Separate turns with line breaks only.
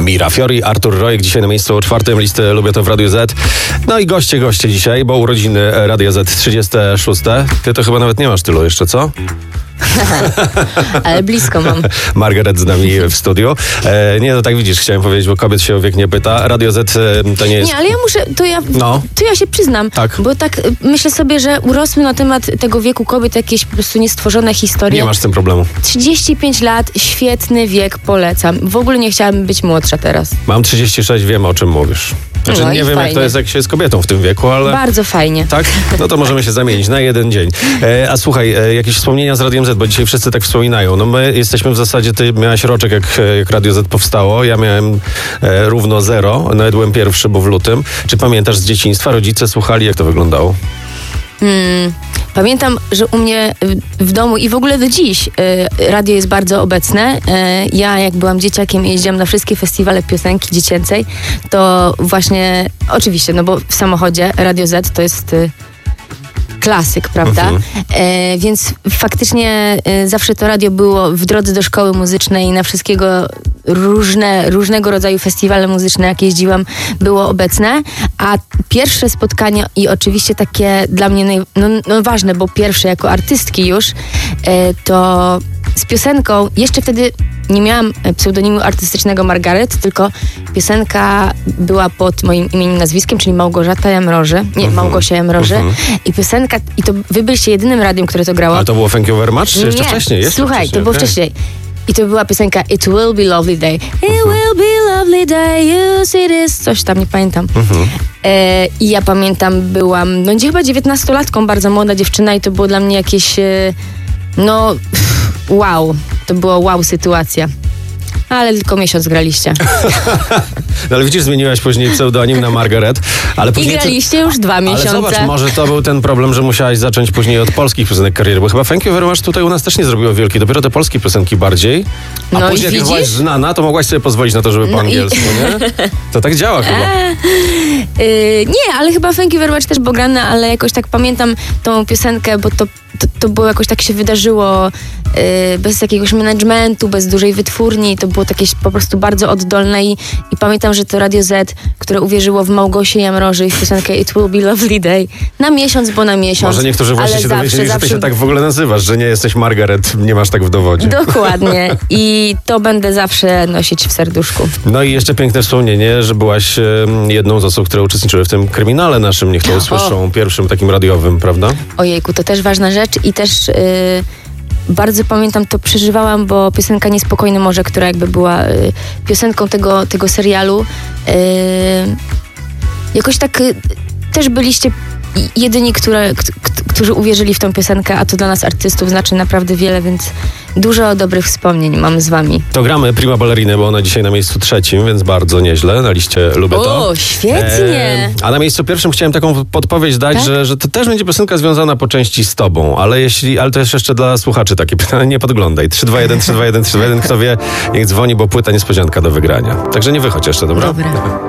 Mira Fiori, Artur Rojek dzisiaj na miejscu 4 listy Lubię to w Radiu Z. No i goście dzisiaj, bo urodziny Radia Z 36. Ty to chyba nawet nie masz tylu jeszcze, co?
Ale blisko mam.
Margaret z nami w studiu. Nie, no tak widzisz, chciałem powiedzieć, bo kobiet się o wiek nie pyta. Radio Z to nie jest...
Nie, ale ja muszę, to ja się przyznam.
Tak.
Bo tak myślę sobie, że urosły na temat tego wieku kobiet jakieś po prostu niestworzone historie.
Nie masz z tym problemu.
35 lat, świetny wiek, polecam. W ogóle nie chciałabym być młodsza teraz.
Mam 36, wiem o czym mówisz. Znaczy
No
nie
i
wiem
fajnie.
jak to jest, jak się jest kobietą w tym wieku, ale...
Bardzo fajnie.
Tak? No to możemy się zamienić na jeden dzień. A słuchaj, jakieś wspomnienia z Radiem Z, bo dzisiaj wszyscy tak wspominają. No my jesteśmy w zasadzie, ty miałaś roczek, jak Radio Z powstało. Ja miałem równo 0, nawet byłem pierwszy, bo w lutym. Czy pamiętasz z dzieciństwa? Rodzice słuchali, jak to wyglądało?
Pamiętam, że u mnie w domu i w ogóle do dziś radio jest bardzo obecne. Ja jak byłam dzieciakiem i jeździłam na wszystkie festiwale piosenki dziecięcej, to właśnie, oczywiście, no bo w samochodzie Radio Z to jest klasyk, prawda? Więc faktycznie zawsze to radio było w drodze do szkoły muzycznej, na wszystkiego różnego rodzaju festiwale muzyczne, jak jeździłam, było obecne. A pierwsze spotkanie i oczywiście takie dla mnie ważne, bo pierwsze jako artystki już, to z piosenką, jeszcze wtedy nie miałam pseudonimu artystycznego Margaret, tylko piosenka była pod moim imieniem, nazwiskiem, czyli Małgorzata Jamroży. Nie, Małgosia Jamroży. I piosenka, i to wy byliście jedynym radiem, które to grało.
Ale to było Thank You Very Much? Czy jeszcze wcześniej?
Słuchaj, to było wcześniej. I to była piosenka It Will Be Lovely Day. It will be lovely day, you see this. Coś tam, nie pamiętam. I ja pamiętam, byłam, chyba 19-latką, bardzo młoda dziewczyna i to było dla mnie jakieś, wow. To była wow sytuacja. Ale tylko miesiąc graliście.
No ale widzisz, zmieniłaś później pseudonim na Margaret. Ale później
I graliście już 2 miesiące.
Ale zobacz, może to był ten problem, że musiałaś zacząć później od polskich piosenek kariery, bo chyba Thank You Very Much tutaj u nas też nie zrobiło wielkiej, dopiero te polskie piosenki bardziej. A
No
później jak
widzisz?
byłaś znana, to mogłaś sobie pozwolić na to, żeby po angielsku, nie? To tak działa chyba.
Nie, ale chyba Thank You Very Much też było grane, ale jakoś tak pamiętam tą piosenkę, bo to było jakoś tak się wydarzyło bez jakiegoś managementu, bez dużej wytwórni. To było takie po prostu bardzo oddolne i pamiętam, że to Radio Z, które uwierzyło w Małgosię Jamroży i w piosenkę It Will Be Lovely Day. Na miesiąc, bo na miesiąc.
Może niektórzy właśnie się dowiedzieli, że ty się tak w ogóle nazywasz, że nie jesteś Margaret, nie masz tak w dowodzie.
Dokładnie. I to będę zawsze nosić w serduszku.
No i jeszcze piękne wspomnienie, że byłaś jedną z osób, które uczestniczyły w tym kryminale naszym, Niech to usłyszą, pierwszym takim radiowym, prawda?
Ojejku, to też ważna rzecz i też bardzo pamiętam, to przeżywałam, bo piosenka Niespokojne Morze, która jakby była piosenką tego serialu, jakoś tak też byliście jedyni, którzy uwierzyli w tą piosenkę, a to dla nas artystów znaczy naprawdę wiele, więc dużo dobrych wspomnień mam z wami.
To gramy Prima Ballerina, bo ona dzisiaj na miejscu 3, więc bardzo nieźle. Na liście Lubię to.
O, świetnie!
A na miejscu 1 chciałem taką podpowiedź dać,
Tak?
że to też będzie piosenka związana po części z tobą, ale to jest jeszcze dla słuchaczy takie pytanie, nie podglądaj. 321, 321, 321, kto wie, niech dzwoni, bo płyta niespodzianka do wygrania. Także nie wychodź jeszcze, dobra?
Dobra.